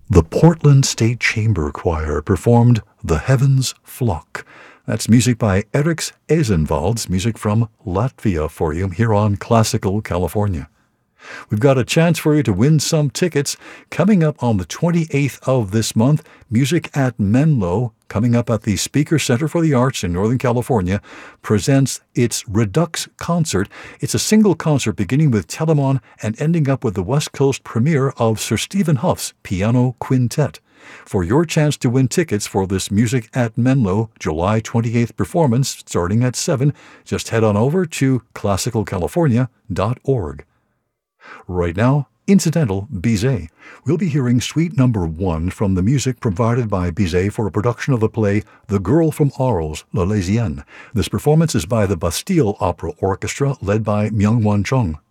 The Portland State Chamber Choir performed The Heavens Flock. That's music by Eriks Eisenwalds, music from Latvia for you here on Classical California. We've got a chance for you to win some tickets coming up on the 28th of this month. Music at Menlo, coming up at the Speaker Center for the Arts in Northern California, presents its Redux concert. It's a single concert beginning with Telemann and ending up with the West Coast premiere of Sir Stephen Huff's Piano Quintet. For your chance to win tickets for this Music at Menlo July 28th performance starting at 7, just head on over to classicalcalifornia.org. Right now, incidental Bizet. We'll be hearing Suite Number 1 from the music provided by Bizet for a production of the play The Girl from Arles, L'Arlésienne. This performance is by the Bastille Opera Orchestra led by Myung-Whun Chung.